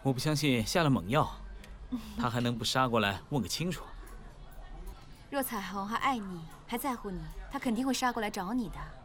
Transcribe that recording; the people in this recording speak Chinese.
我不相信下了猛药，他还能不杀过来问个清楚？ 若彩虹还爱你，还在乎你，他肯定会杀过来找你的。